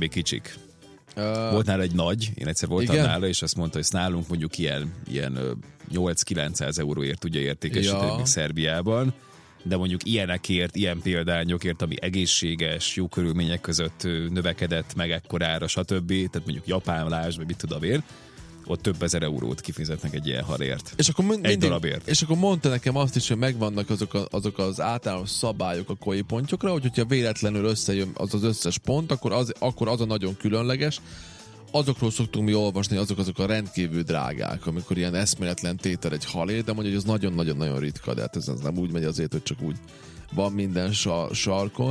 még kicsik. Volt nála egy nagy, én egyszer voltam nála, és azt mondta, hogy nálunk mondjuk ilyen 8-900 euróért tudja értékesíteni még Szerbiában, de mondjuk ilyenekért, ilyen példányokért, ami egészséges, jó körülmények között növekedett meg ekkorára, stb. Tehát mondjuk japán lázs, vagy mit tudom én, ott több ezer eurót kifizetnek egy ilyen halért. És akkor egy darabért. És akkor mondta nekem azt is, hogy megvannak azok az általános szabályok a koi pontjokra, hogyha véletlenül összejön az összes pont, akkor az a nagyon különleges. Azokról szoktunk mi olvasni, azok a rendkívül drágák, amikor ilyen eszméletlen tétel egy halé, de mondja, hogy ez nagyon-nagyon-nagyon ritka, de hát ez nem úgy megy azért, hogy csak úgy van minden sarkon.